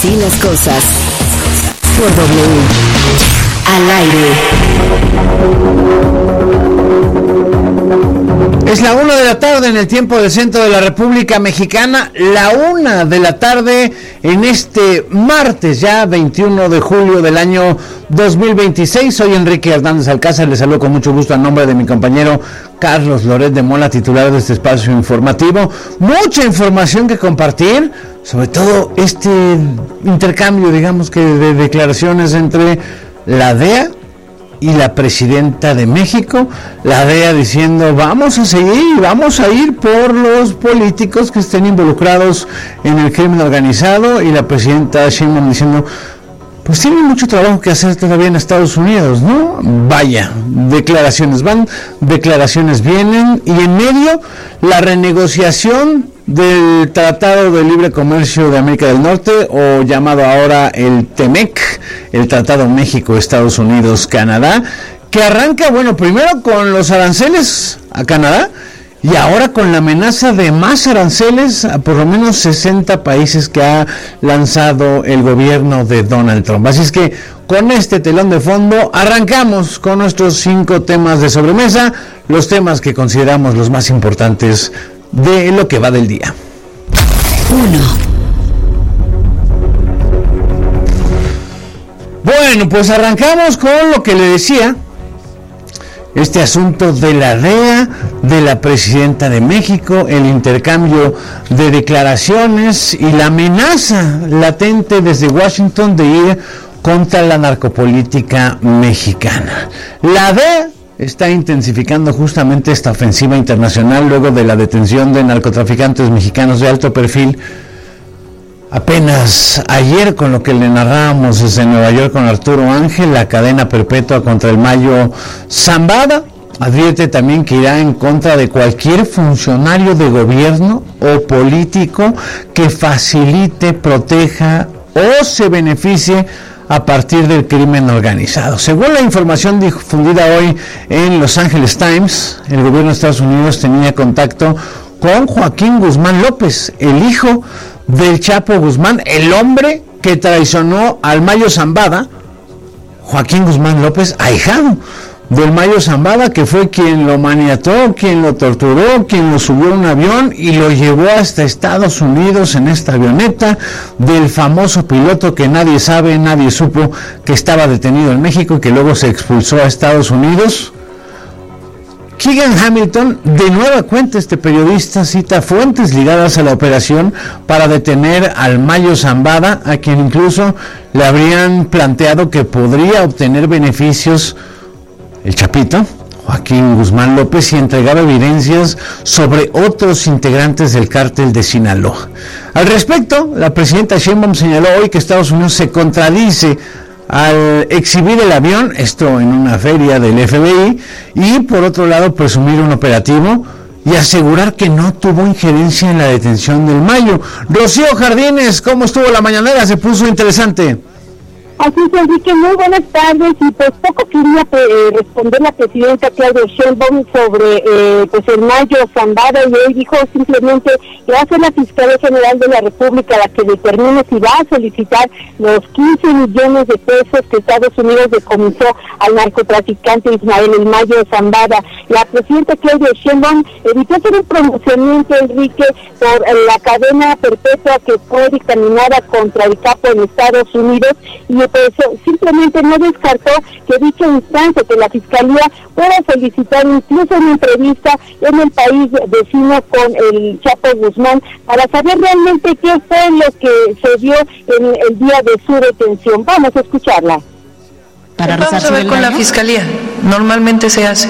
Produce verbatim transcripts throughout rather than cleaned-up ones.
Así las cosas. Por W. Al aire. Es la una de la tarde en el tiempo del centro de la República Mexicana, la una de la tarde en este martes ya veintiuno de julio del año dos mil veintiséis. Soy Enrique Hernández Alcázar, les saludo con mucho gusto a nombre de mi compañero Carlos Loret de Mola, titular de este espacio informativo. Mucha información que compartir, sobre todo este intercambio, digamos que de declaraciones entre la D E A y la presidenta de México. La D E A diciendo vamos a seguir, vamos a ir por los políticos que estén involucrados en el crimen organizado, y la presidenta Sheinbaum diciendo pues tiene mucho trabajo que hacer todavía en Estados Unidos, ¿no? Vaya, declaraciones van, declaraciones vienen, y en medio la renegociación del Tratado de Libre Comercio de América del Norte, o llamado ahora el TEMEC, el Tratado México, Estados Unidos, Canadá, que arranca, bueno, primero con los aranceles a Canadá, y ahora con la amenaza de más aranceles a por lo menos sesenta países que ha lanzado el gobierno de Donald Trump. Así es que con este telón de fondo arrancamos con nuestros cinco temas de sobremesa, los temas que consideramos los más importantes de lo que va del día. Uno. Bueno, pues arrancamos con lo que le decía, este asunto de la D E A, de la presidenta de México, el intercambio de declaraciones y la amenaza latente desde Washington de ir contra la narcopolítica mexicana. La D E A está intensificando justamente esta ofensiva internacional luego de la detención de narcotraficantes mexicanos de alto perfil apenas ayer, con lo que le narrábamos desde Nueva York con Arturo Ángel, la cadena perpetua contra el Mayo Zambada. Advierte también que irá en contra de cualquier funcionario de gobierno o político que facilite, proteja o se beneficie a partir del crimen organizado. Según la información difundida hoy en Los Angeles Times, el gobierno de Estados Unidos tenía contacto con Joaquín Guzmán López, el hijo del Chapo Guzmán, el hombre que traicionó al Mayo Zambada. Joaquín Guzmán López, ahijado del Mayo Zambada, que fue quien lo maniató, quien lo torturó, quien lo subió a un avión y lo llevó hasta Estados Unidos en esta avioneta del famoso piloto que nadie sabe, nadie supo que estaba detenido en México y que luego se expulsó a Estados Unidos. Keegan Hamilton, de nueva cuenta este periodista cita fuentes ligadas a la operación para detener al Mayo Zambada, a quien incluso le habrían planteado que podría obtener beneficios el Chapito, Joaquín Guzmán López, y entregaba evidencias sobre otros integrantes del cártel de Sinaloa. Al respecto, la presidenta Sheinbaum señaló hoy que Estados Unidos se contradice al exhibir el avión, esto en una feria del F B I, y por otro lado presumir un operativo y asegurar que no tuvo injerencia en la detención del Mayo. Rocío Jardines, ¿cómo estuvo la mañanera? Se puso interesante. Así es, Enrique, muy buenas tardes, y pues poco quería eh, responder la presidenta Claudia Sheinbaum sobre eh, pues el Mayo Zambada, y él dijo simplemente que va a ser la Fiscalía General de la República la que determine si va a solicitar los quince millones de pesos que Estados Unidos decomisó al narcotraficante Ismael El Mayo Zambada. La presidenta Claudia Sheinbaum evitó hacer un pronunciamiento, Enrique, por eh, la cadena perpetua que fue dictaminada contra el capo en Estados Unidos, y pues simplemente no descartó que dicha instancia, que la Fiscalía pueda solicitar incluso una entrevista en el país vecino con el Chapo Guzmán para saber realmente qué fue lo que se dio en el día de su detención. Vamos a escucharla. Para Vamos a ver con la Fiscalía, normalmente se hace.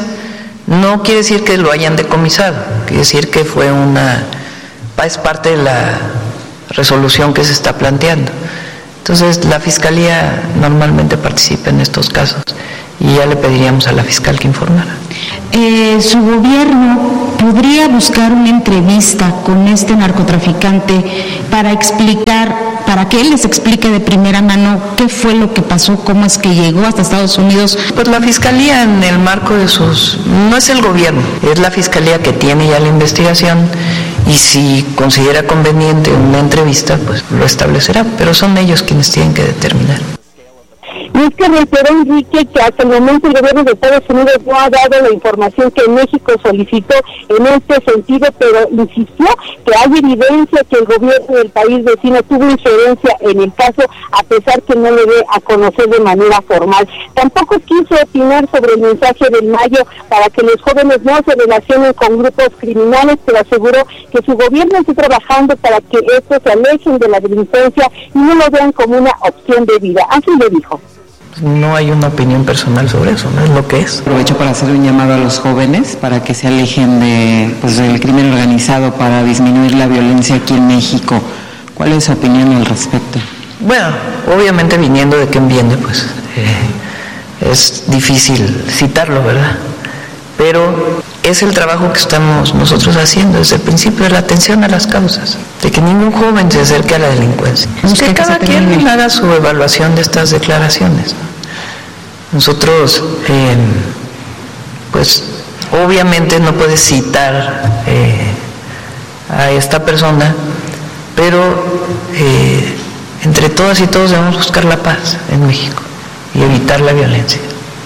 No quiere decir que lo hayan decomisado, quiere decir que fue una, es parte de la resolución que se está planteando. Entonces, la Fiscalía normalmente participa en estos casos y ya le pediríamos a la fiscal que informara. Eh, ¿Su gobierno podría buscar una entrevista con este narcotraficante para explicar, para que él les explique de primera mano qué fue lo que pasó, cómo es que llegó hasta Estados Unidos? Pues la Fiscalía, en el marco de sus... no es el gobierno, es la Fiscalía que tiene ya la investigación y si considera conveniente una entrevista, pues lo establecerá, pero son ellos quienes tienen que determinar. Y es que reiteró Enrique que hasta el momento el gobierno de Estados Unidos no ha dado la información que México solicitó en este sentido, pero insistió que hay evidencia que el gobierno del país vecino tuvo injerencia en el caso, a pesar que no le dé a conocer de manera formal. Tampoco quiso opinar sobre el mensaje del Mayo para que los jóvenes no se relacionen con grupos criminales, pero aseguró que su gobierno está trabajando para que estos se alejen de la delincuencia y no lo vean como una opción de vida. Así le dijo. No hay una opinión personal sobre eso, no es lo que es. Aprovecho para hacer un llamado a los jóvenes para que se alejen de, pues, del crimen organizado para disminuir la violencia aquí en México. ¿Cuál es su opinión al respecto? Bueno, obviamente viniendo de quien viene, pues eh, es difícil citarlo, ¿verdad? Pero es el trabajo que estamos nosotros haciendo desde el principio, de la atención a las causas, de que ningún joven se acerque a la delincuencia. Es que cada quien haga su evaluación de estas declaraciones, ¿no? Nosotros, eh, pues, obviamente no puedes citar eh, a esta persona, pero eh, entre todas y todos debemos buscar la paz en México y evitar la violencia.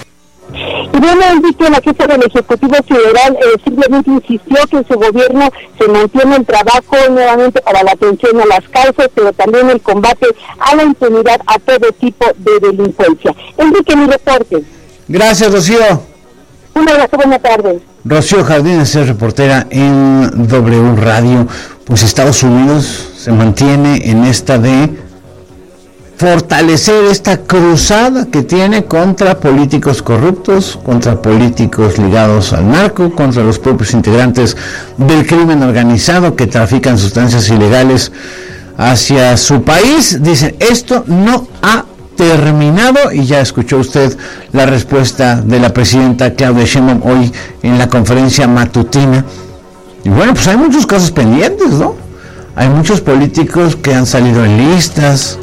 Y bueno, Enrique, la jefa del Ejecutivo Federal eh, simplemente insistió que en su gobierno se mantiene el trabajo nuevamente para la atención a las causas, pero también el combate a la impunidad a todo tipo de delincuencia. Enrique, mi reporte. Gracias, Rocío. Un abrazo, buenas tardes. Rocío Jardines es reportera en W Radio. Pues Estados Unidos se mantiene en esta de fortalecer esta cruzada que tiene contra políticos corruptos, contra políticos ligados al narco, contra los propios integrantes del crimen organizado que trafican sustancias ilegales hacia su país. Dicen, esto no ha terminado, y ya escuchó usted la respuesta de la presidenta Claudia Sheinbaum hoy en la conferencia matutina. Y bueno, pues hay muchos casos pendientes, ¿no? Hay muchos políticos que han salido en listas.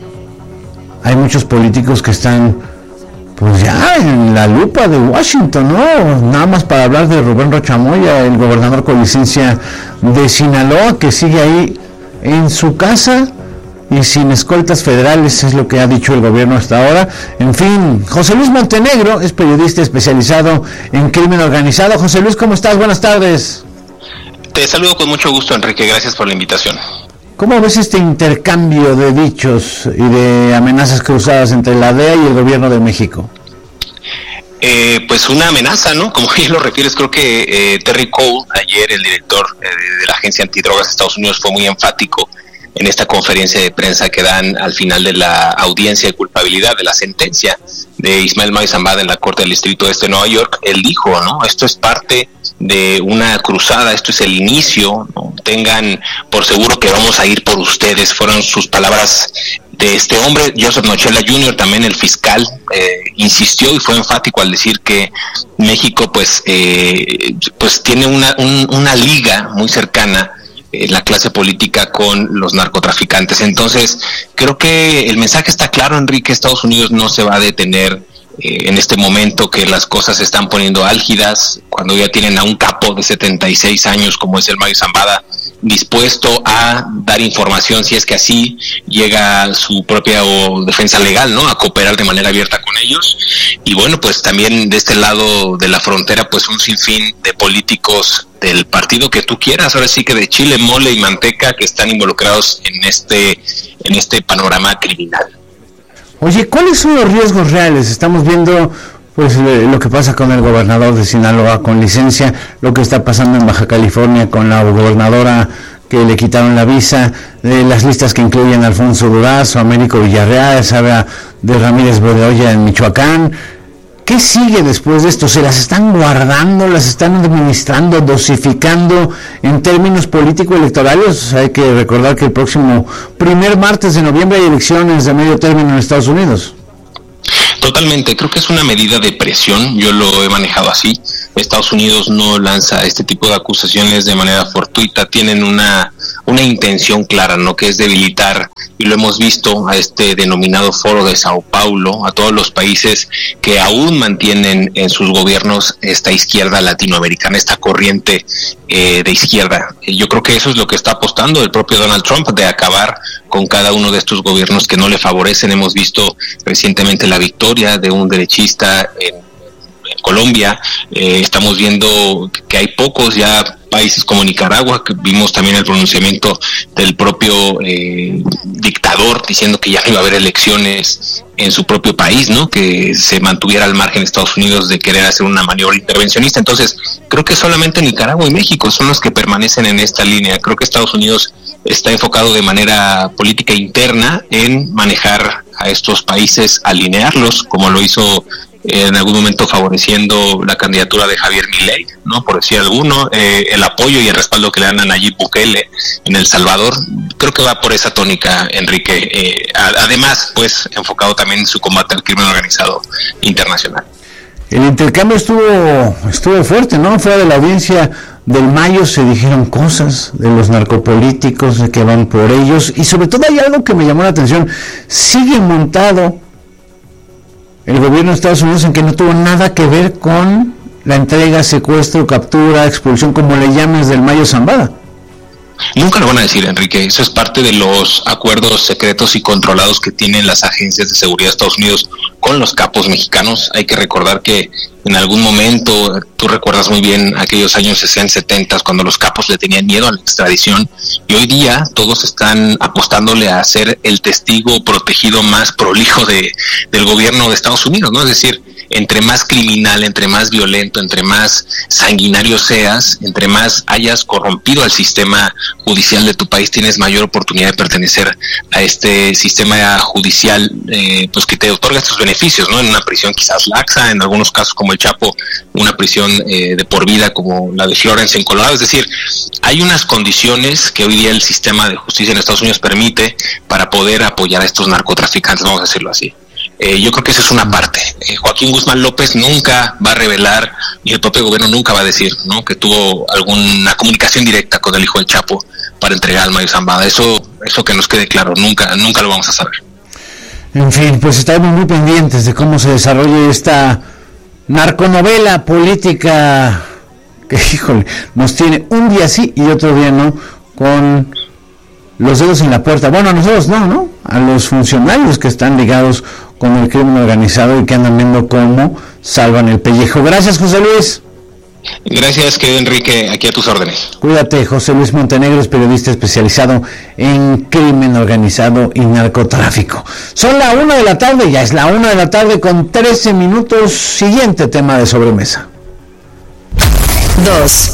Hay muchos políticos que están, pues ya en la lupa de Washington, ¿no? Nada más para hablar de Rubén Rocha Moya, el gobernador con licencia de Sinaloa, que sigue ahí en su casa y sin escoltas federales, es lo que ha dicho el gobierno hasta ahora. En fin, José Luis Montenegro es periodista especializado en crimen organizado. José Luis, ¿cómo estás? Buenas tardes. Te saludo con mucho gusto, Enrique. Gracias por la invitación. ¿Cómo ves este intercambio de dichos y de amenazas cruzadas entre la D E A y el gobierno de México? Eh, pues una amenaza, ¿no? Como bien lo refieres, creo que eh, Terry Cole, ayer el director eh, de la Agencia Antidrogas de Estados Unidos, fue muy enfático en esta conferencia de prensa que dan al final de la audiencia de culpabilidad de la sentencia de Ismael Mayo Zambada en la Corte del Distrito Este de Nueva York. Él dijo, ¿no? Esto es parte de una cruzada, esto es el inicio, ¿no? Tengan por seguro que vamos a ir por ustedes, fueron sus palabras de este hombre. Joseph Nochela junior, también el fiscal, eh, insistió y fue enfático al decir que México pues eh, pues tiene una, un, una liga muy cercana, eh, la clase política, con los narcotraficantes. Entonces creo que el mensaje está claro, Enrique. Estados Unidos no se va a detener Eh, en este momento que las cosas se están poniendo álgidas, cuando ya tienen a un capo de setenta y seis años como es el Mayo Zambada, dispuesto a dar información si es que así llega su propia o defensa legal, ¿no?, a cooperar de manera abierta con ellos. Y bueno, pues también de este lado de la frontera, pues un sinfín de políticos del partido que tú quieras, ahora sí que de chile, mole y manteca, que están involucrados en este en este panorama criminal. Oye, ¿cuáles son los riesgos reales? Estamos viendo pues lo que pasa con el gobernador de Sinaloa con licencia, lo que está pasando en Baja California con la gobernadora que le quitaron la visa, eh, las listas que incluyen a Alfonso Durazo, Américo Villarreal, se habla de Ramírez Bedoya en Michoacán. ¿Qué sigue después de esto? ¿Se las están guardando, las están administrando, dosificando en términos político-electorales? Hay que recordar que el próximo primer martes de noviembre hay elecciones de medio término en Estados Unidos. Totalmente, creo que es una medida de presión, yo lo he manejado así. Estados Unidos no lanza este tipo de acusaciones de manera fortuita, tienen una una intención clara, ¿no? Que es debilitar, y lo hemos visto, a este denominado Foro de Sao Paulo, a todos los países que aún mantienen en sus gobiernos esta izquierda latinoamericana, esta corriente eh, de izquierda. Yo creo que eso es lo que está apostando el propio Donald Trump, de acabar con cada uno de estos gobiernos que no le favorecen. Hemos visto recientemente la victoria de un derechista en, en Colombia. Eh, estamos viendo que hay pocos ya países como Nicaragua, que vimos también el pronunciamiento del propio eh, dictador diciendo que ya no iba a haber elecciones en su propio país, ¿no? Que se mantuviera al margen Estados Unidos de querer hacer una maniobra intervencionista. Entonces, creo que solamente Nicaragua y México son los que permanecen en esta línea. Creo que Estados Unidos está enfocado de manera política interna en manejar a estos países, alinearlos, como lo hizo en algún momento favoreciendo la candidatura de Javier Milei, ¿no? Por decir alguno, eh, el apoyo y el respaldo que le dan a Nayib Bukele en El Salvador. Creo que va por esa tónica, Enrique. Eh, además, pues, enfocado también en su combate al crimen organizado internacional. El intercambio estuvo estuvo fuerte, ¿no? Fuera de la audiencia del Mayo se dijeron cosas de los narcopolíticos, de que van por ellos, y sobre todo hay algo que me llamó la atención. Sigue montado el gobierno de Estados Unidos en que no tuvo nada que ver con la entrega, secuestro, captura, expulsión, como le llames, del Mayo Zambada. Nunca lo van a decir, Enrique. Eso es parte de los acuerdos secretos y controlados que tienen las agencias de seguridad de Estados Unidos con los capos mexicanos. Hay que recordar que en algún momento, tú recuerdas muy bien aquellos años sesenta, setenta, cuando los capos le tenían miedo a la extradición, y hoy día todos están apostándole a ser el testigo protegido más prolijo de, del gobierno de Estados Unidos, ¿no? Es decir, entre más criminal, entre más violento, entre más sanguinario seas, entre más hayas corrompido al sistema judicial de tu país, tienes mayor oportunidad de pertenecer a este sistema judicial, eh, pues que te otorga estos beneficios, ¿no? En una prisión quizás laxa, en algunos casos como el Chapo, una prisión eh, de por vida como la de Florence en Colorado. Es decir, hay unas condiciones que hoy día el sistema de justicia en Estados Unidos permite para poder apoyar a estos narcotraficantes, vamos a decirlo así. Eh, yo creo que esa es una parte. Eh, Joaquín Guzmán López nunca va a revelar, y el propio gobierno nunca va a decir, ¿no?, que tuvo alguna comunicación directa con el hijo del Chapo para entregar al Mayo Zambada. Eso, eso que nos quede claro, nunca, nunca lo vamos a saber. En fin, pues estaremos muy pendientes de cómo se desarrolle esta narconovela política que, híjole, nos tiene un día sí y otro día no, con los dedos en la puerta. Bueno, a nosotros no, ¿no? A los funcionarios que están ligados con el crimen organizado y que andan viendo cómo salvan el pellejo. Gracias, José Luis. Gracias, querido Enrique, aquí a tus órdenes. Cuídate. José Luis Montenegro es periodista especializado en crimen organizado y narcotráfico. Son la una de la tarde, ya es la una de la tarde con trece minutos. Siguiente tema de sobremesa. Dos.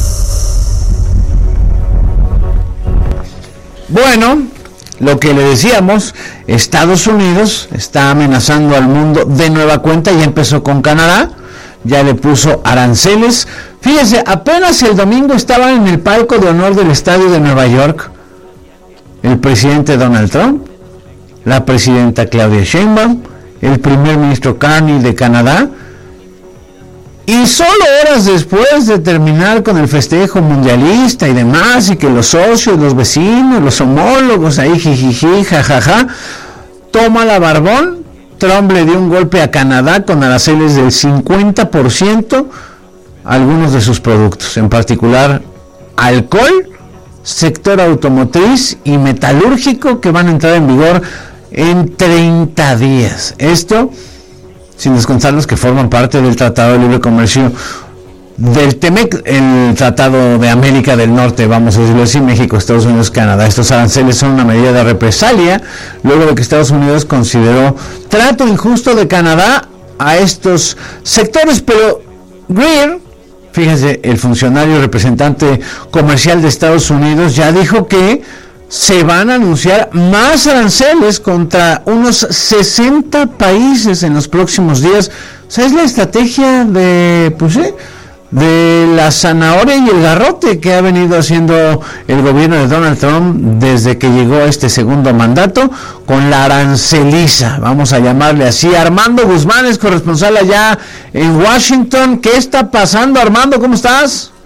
Bueno, lo que le decíamos, Estados Unidos está amenazando al mundo de nueva cuenta. Ya empezó con Canadá, ya le puso aranceles. Fíjese, apenas el domingo estaba en el palco de honor del estadio de Nueva York el presidente Donald Trump, la presidenta Claudia Sheinbaum, el primer ministro Carney de Canadá, y solo horas después de terminar con el festejo mundialista y demás, y que los socios, los vecinos, los homólogos ahí jijiji, jajaja, toma la barbón. Trump le dio un golpe a Canadá con aranceles del cincuenta por ciento a algunos de sus productos, en particular alcohol, sector automotriz y metalúrgico, que van a entrar en vigor en treinta días. Esto sin descontar los que forman parte del Tratado de Libre Comercio del TEMEC, el Tratado de América del Norte, vamos a decirlo así, México, Estados Unidos, Canadá. Estos aranceles son una medida de represalia luego de que Estados Unidos consideró trato injusto de Canadá a estos sectores. Pero Greer, fíjense, el funcionario representante comercial de Estados Unidos, ya dijo que se van a anunciar más aranceles contra unos sesenta países en los próximos días. O sea, es la estrategia de, pues sí, de la zanahoria y el garrote que ha venido haciendo el gobierno de Donald Trump desde que llegó a este segundo mandato, con la aranceliza, vamos a llamarle así. Armando Guzmán es corresponsal allá en Washington. ¿Qué está pasando, Armando? ¿Cómo estás?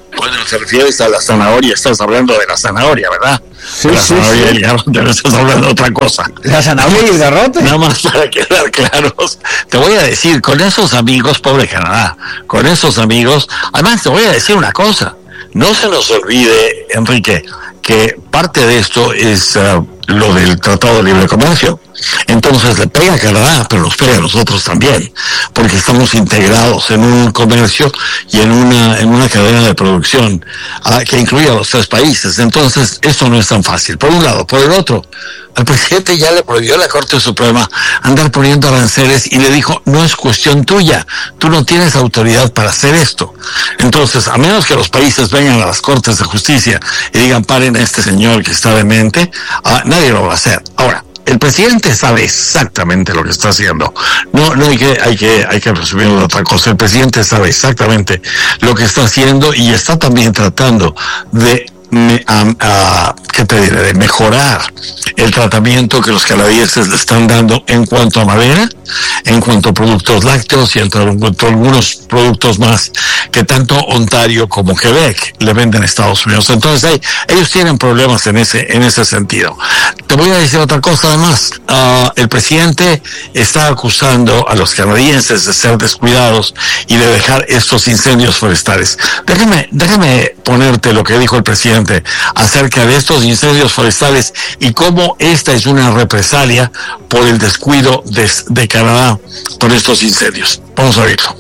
Cuando te refieres a la zanahoria, estás hablando de la zanahoria, ¿verdad? Sí, la sí, zanahoria sí. y el garrote, no estás hablando de otra cosa. ¿La zanahoria y el garrote? Nada más para quedar claros, te voy a decir, con esos amigos, pobre Canadá, con esos amigos, además te voy a decir una cosa, no se nos olvide, Enrique, que parte de esto es uh, lo del Tratado de Libre Comercio. Entonces le pega a Canadá, pero nos pega a nosotros también, porque estamos integrados en un comercio y en una en una cadena de producción uh, que incluye a los tres países. Entonces esto no es tan fácil, por un lado. Por el otro, al presidente ya le prohibió la Corte Suprema andar poniendo aranceles y le dijo, no es cuestión tuya, tú no tienes autoridad para hacer esto. Entonces, a menos que los países vengan a las Cortes de Justicia y digan, paren a este señor que está demente, uh, nadie lo va a hacer. Ahora, el presidente sabe exactamente lo que está haciendo. No, no hay que, hay que, hay que resumirlo de otra cosa. El presidente sabe exactamente lo que está haciendo y está también tratando de Me, um, uh, ¿qué te diré? de mejorar el tratamiento que los canadienses le están dando en cuanto a madera, en cuanto a productos lácteos y en cuanto a algunos productos más que tanto Ontario como Quebec le venden a Estados Unidos. Entonces hay, ellos tienen problemas en ese en ese sentido. Te voy a decir otra cosa además. Uh, el presidente está acusando a los canadienses de ser descuidados y de dejar estos incendios forestales. Déjame, déjame ponerte lo que dijo el presidente acerca de estos incendios forestales y cómo esta es una represalia por el descuido de, de Canadá por estos incendios. Vamos a verlo.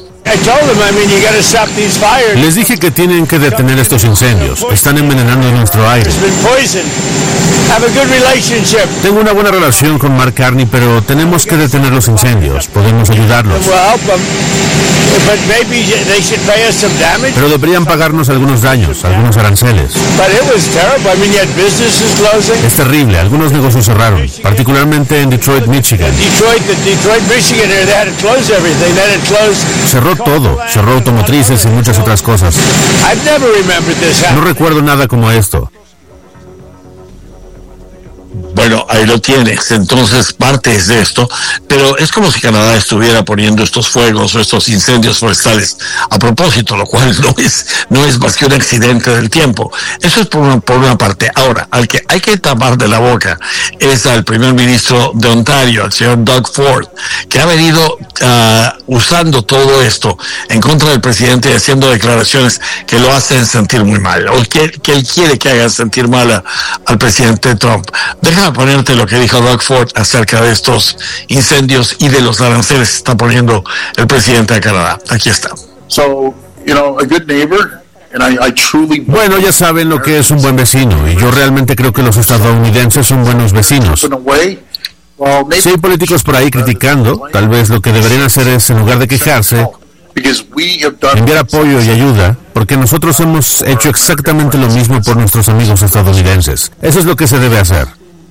Les dije que tienen que detener estos incendios. Están envenenando nuestro aire. Tengo una buena relación con Mark Carney, pero tenemos que detener los incendios. Podemos ayudarlos. Pero deberían pagarnos algunos daños, algunos aranceles. Es terrible. Algunos negocios cerraron, particularmente en Detroit, Michigan. Cerró todo, cerró automotrices y muchas otras cosas. No recuerdo nada como esto. Bueno, ahí lo tienes. Entonces, parte es de esto, pero es como si Canadá estuviera poniendo estos fuegos o estos incendios forestales a propósito, lo cual no es no es más que un accidente del tiempo. Eso es por una, por una parte. Ahora, al que hay que tapar de la boca es al primer ministro de Ontario, al señor Doug Ford, que ha venido uh, usando todo esto en contra del presidente y haciendo declaraciones que lo hacen sentir muy mal, o que, que él quiere que hagan sentir mal a, al presidente Trump. Déjame ponerte lo que dijo Doug Ford acerca de estos incendios y de los aranceles que está poniendo el presidente de Canadá. Aquí está. So, you know, a good neighbor, and I, I truly... Bueno, ya saben lo que es un buen vecino, y yo realmente creo que los estadounidenses son buenos vecinos. Si hay políticos por ahí criticando, tal vez lo que deberían hacer es, en lugar de quejarse, enviar apoyo y ayuda, porque nosotros hemos hecho exactamente lo mismo por nuestros amigos estadounidenses. Eso es lo que se debe hacer.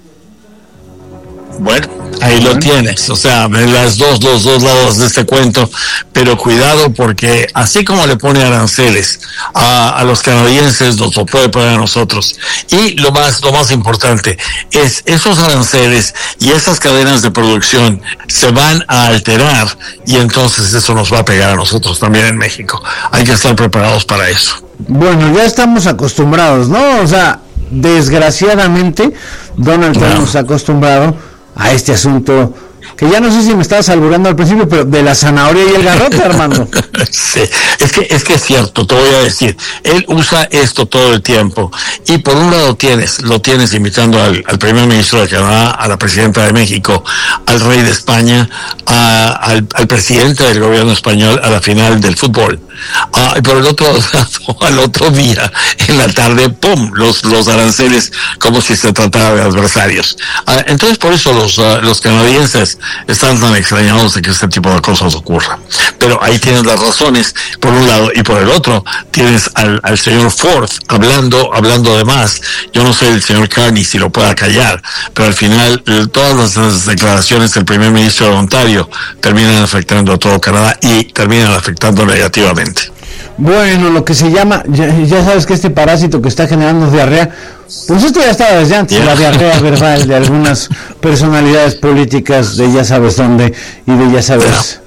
Bueno, ahí lo tienes, o sea, las dos, los dos lados de este cuento, pero cuidado porque así como le pone aranceles a, a los canadienses, nos lo puede poner a nosotros. Y lo más, lo más importante es esos aranceles y esas cadenas de producción se van a alterar y entonces eso nos va a pegar a nosotros también en México. Hay que estar preparados para eso. Bueno, ya estamos acostumbrados, ¿no? O sea, desgraciadamente Donald Trump Claro. nos ha acostumbrado a este asunto, que ya no sé si me estabas alburando al principio, pero de la zanahoria y el garrote, Armando. Sí, es que, es que es cierto, te voy a decir, él usa esto todo el tiempo, y por un lado tienes, lo tienes imitando al, al primer ministro de Canadá, a la presidenta de México, al rey de España, a, al, al presidente del gobierno español a la final del fútbol. Ah, y por el otro lado, al otro día, en la tarde, ¡pum!, los, los aranceles como si se tratara de adversarios. Ah, entonces, por eso los, uh, los canadienses están tan extrañados de que este tipo de cosas ocurran. Pero ahí tienes las razones, por un lado, y por el otro, tienes al, al señor Ford hablando, hablando de más. Yo no sé el señor Carney si lo pueda callar, pero al final, eh, todas las declaraciones del primer ministro de Ontario terminan afectando a todo Canadá y terminan afectando negativamente. Bueno, lo que se llama, ya, ya sabes que este parásito que está generando diarrea, pues esto ya estaba desde antes, yeah. La diarrea verbal de algunas personalidades políticas de ya sabes dónde y de ya sabes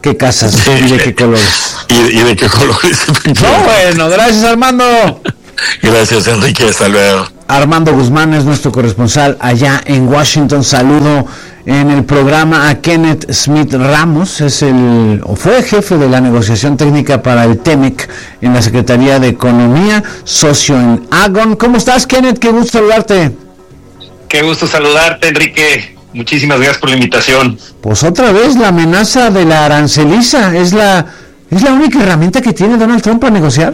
¿Qué casas? ¿Y de qué colores? ¿Y, y de qué colores? No, bueno, gracias, Armando. Gracias, Enrique, hasta luego. Armando Guzmán es nuestro corresponsal allá en Washington. Saludo en el programa a Kenneth Smith Ramos, es el o fue jefe de la negociación técnica para el TEMEC en la Secretaría de Economía, socio en Agon. ¿Cómo estás, Kenneth? Qué gusto saludarte. Qué gusto saludarte, Enrique. Muchísimas gracias por la invitación. Pues otra vez la amenaza de la aranceliza, ¿es la es la única herramienta que tiene Donald Trump para negociar?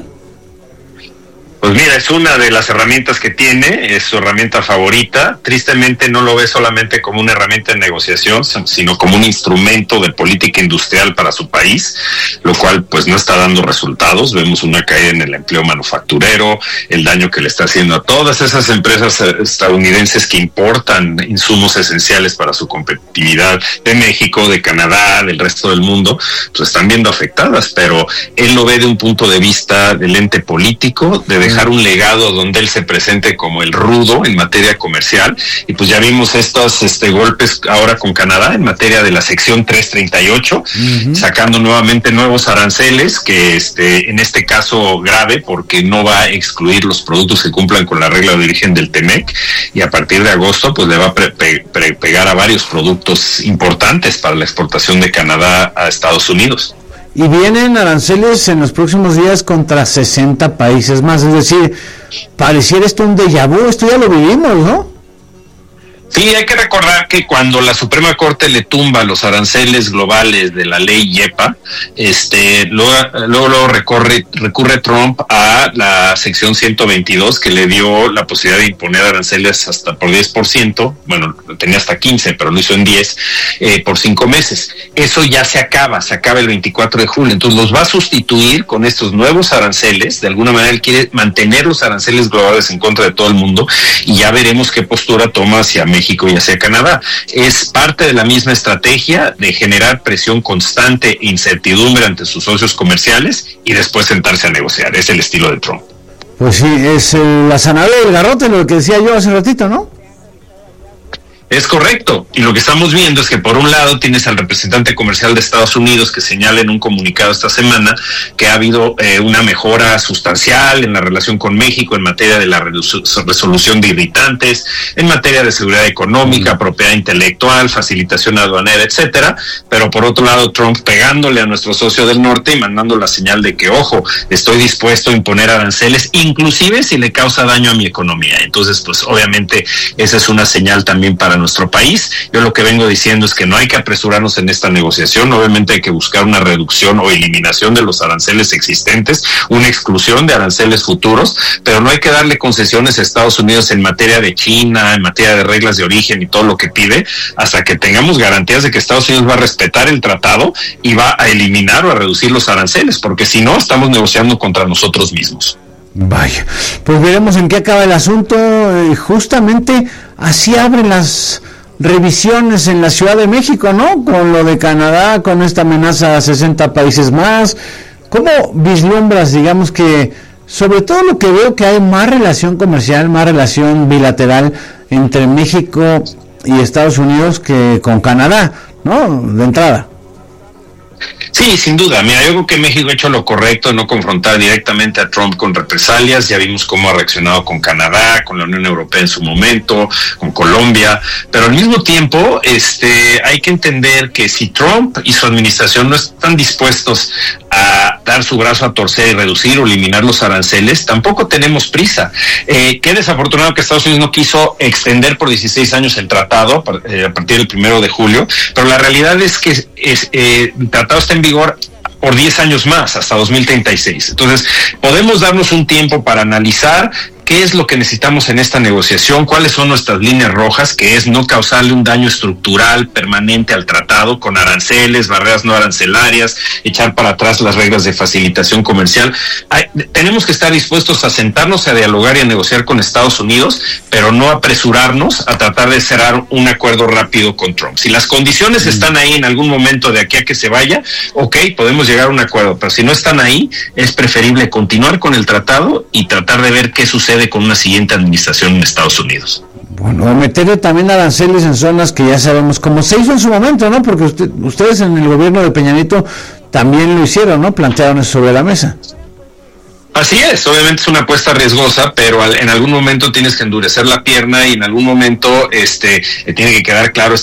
Pues mira, es una de las herramientas que tiene, es su herramienta favorita. Tristemente no lo ve solamente como una herramienta de negociación, sino como un instrumento de política industrial para su país, lo cual pues no está dando resultados. Vemos una caída en el empleo manufacturero, el daño que le está haciendo a todas esas empresas estadounidenses que importan insumos esenciales para su competitividad de México, de Canadá, del resto del mundo, pues están viendo afectadas, pero él lo ve de un punto de vista del ente político, de dejar un legado donde él se presente como el rudo en materia comercial, y pues ya vimos estos este golpes ahora con Canadá en materia de la sección trescientos treinta y ocho, uh-huh. sacando nuevamente nuevos aranceles, que este en este caso grave porque no va a excluir los productos que cumplan con la regla de origen del TEMEC, y a partir de agosto pues le va a pre- pre- pre- pegar a varios productos importantes para la exportación de Canadá a Estados Unidos. Y vienen aranceles en los próximos días contra sesenta países más, es decir, pareciera esto un déjà vu, esto ya lo vivimos, ¿no? Sí, hay que recordar que cuando la Suprema Corte le tumba los aranceles globales de la ley YEPA, este, luego, luego, luego recorre, recurre Trump a la sección ciento veintidós, que le dio la posibilidad de imponer aranceles hasta por diez por ciento, bueno, tenía hasta quince, pero lo hizo en diez, eh, por cinco meses. Eso ya se acaba, se acaba el veinticuatro de julio, entonces los va a sustituir con estos nuevos aranceles. De alguna manera él quiere mantener los aranceles globales en contra de todo el mundo, y ya veremos qué postura toma hacia México México y hacia Canadá. Es parte de la misma estrategia de generar presión constante e incertidumbre ante sus socios comerciales y después sentarse a negociar. Es el estilo de Trump. Pues sí, es el, la zanahoria del garrote, lo que decía yo hace ratito, ¿no? Es correcto, y lo que estamos viendo es que por un lado tienes al representante comercial de Estados Unidos que señala en un comunicado esta semana que ha habido eh, una mejora sustancial en la relación con México en materia de la resolución de irritantes, en materia de seguridad económica, propiedad intelectual, facilitación aduanera, etcétera, pero por otro lado Trump pegándole a nuestro socio del norte y mandando la señal de que, ojo, estoy dispuesto a imponer aranceles, inclusive si le causa daño a mi economía. Entonces, pues obviamente esa es una señal también para nuestro país. Yo lo que vengo diciendo es que no hay que apresurarnos en esta negociación. Obviamente hay que buscar una reducción o eliminación de los aranceles existentes, una exclusión de aranceles futuros, pero no hay que darle concesiones a Estados Unidos en materia de China, en materia de reglas de origen y todo lo que pide, hasta que tengamos garantías de que Estados Unidos va a respetar el tratado y va a eliminar o a reducir los aranceles, porque si no, estamos negociando contra nosotros mismos. Vaya, pues veremos en qué acaba el asunto. Eh, justamente así abren las revisiones en la Ciudad de México, ¿no? Con lo de Canadá, con esta amenaza a sesenta países más. ¿Cómo vislumbras, digamos que, sobre todo lo que veo que hay más relación comercial, más relación bilateral entre México y Estados Unidos que con Canadá, ¿no? De entrada. Sí, sin duda. Mira, yo creo que México ha hecho lo correcto en no confrontar directamente a Trump con represalias. Ya vimos cómo ha reaccionado con Canadá, con la Unión Europea en su momento, con Colombia. Pero al mismo tiempo, este, hay que entender que si Trump y su administración no están dispuestos a dar su brazo a torcer y reducir o eliminar los aranceles, tampoco tenemos prisa. Eh, qué desafortunado que Estados Unidos no quiso extender por dieciséis años el tratado eh, a partir del primero de julio, pero la realidad es que es, eh, el tratado está en vigor por diez años más, hasta dos mil treinta y seis. Entonces, podemos darnos un tiempo para analizar qué es lo que necesitamos en esta negociación, cuáles son nuestras líneas rojas, que es no causarle un daño estructural permanente al tratado con aranceles, barreras no arancelarias, echar para atrás las reglas de facilitación comercial. Hay, tenemos que estar dispuestos a sentarnos a dialogar y a negociar con Estados Unidos, pero no apresurarnos a tratar de cerrar un acuerdo rápido con Trump. Si las condiciones mm. están ahí en algún momento de aquí a que se vaya, ok, podemos llegar a un acuerdo, pero si no están ahí, es preferible continuar con el tratado y tratar de ver qué sucede con una siguiente administración en Estados Unidos. Bueno, o meterle también aranceles en zonas que ya sabemos, como se hizo en su momento, ¿no? Porque usted, ustedes en el gobierno de Peña Nieto también lo hicieron, ¿no? Plantearon eso sobre la mesa. Así es, obviamente es una apuesta riesgosa, pero al, en algún momento tienes que endurecer la pierna y en algún momento este tiene que quedar claro